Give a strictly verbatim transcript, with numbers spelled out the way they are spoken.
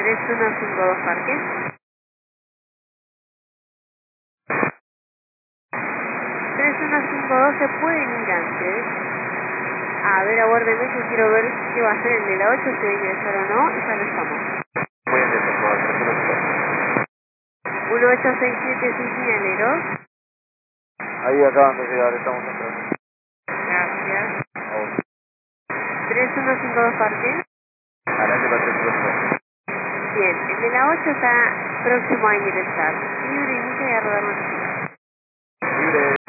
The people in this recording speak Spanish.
tres uno cinco dos Parque. tres uno cinco dos se pueden ir antes. A ver, aguárdenme que quiero ver qué va a hacer el de la ocho, si va a ingresar o no, y ya lo estamos. Muy bien, por favor, tres uno cinco. uno ocho seis siete seis señaleros. Ahí acaban de llegar, estamos entrando. Gracias. A vos. tres uno cinco dos Parque. Adelante para tres uno cinco. Bien, el de la ocho está próximo a ingresar. Libre, inicia y a rodar más. Libre.